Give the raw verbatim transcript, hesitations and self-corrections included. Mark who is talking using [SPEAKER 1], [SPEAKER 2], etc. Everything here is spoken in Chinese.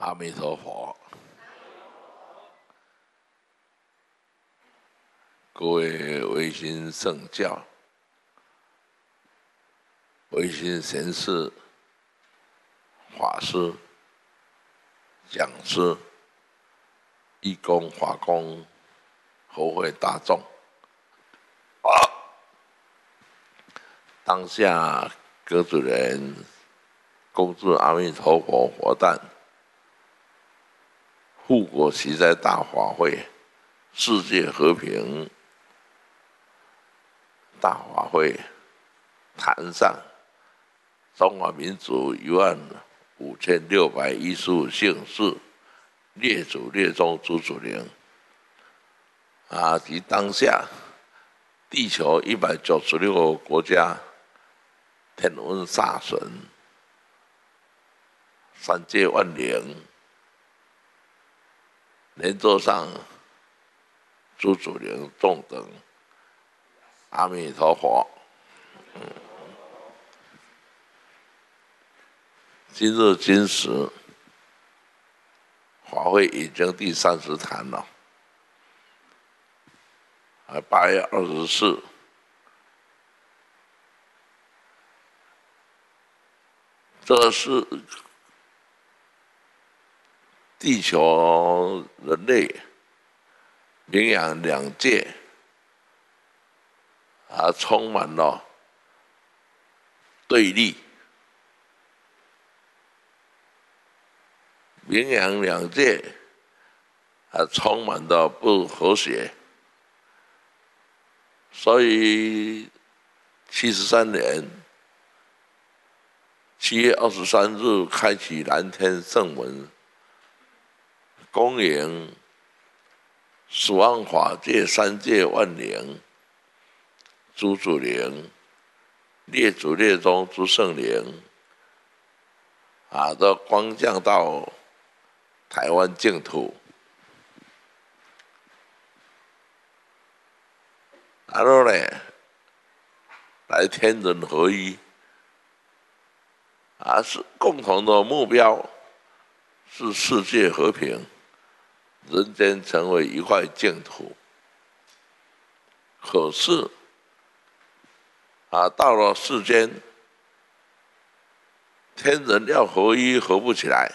[SPEAKER 1] 阿弥陀佛，各位维新圣教、维新贤士、法师、讲师、义工、法工、和会大众，啊！当下各主人恭祝阿弥陀佛佛诞，护国祈灾大法会，世界和平大法会坛上，中华民族一万五千六百一十五姓氏列祖列宗诸祖灵啊，及当下地球一百九十六个国家天文煞神三界万灵，莲座上诸祖灵众等，阿弥陀佛。嗯、今日今时，法会已经第三十坛了，啊，八月二十四，这是地球人类名扬两界啊，充满了对立，名扬两界啊，充满了不和谐，所以七十三年七月二十三日开启蓝天圣文，恭迎十方法界三界万灵、诸祖灵、列祖列宗诸圣灵啊，都光降到台湾净土，然后呢，来天人合一啊，是共同的目标，是世界和平，人间成为一块净土。可是啊，到了世间，天人要合一合不起来，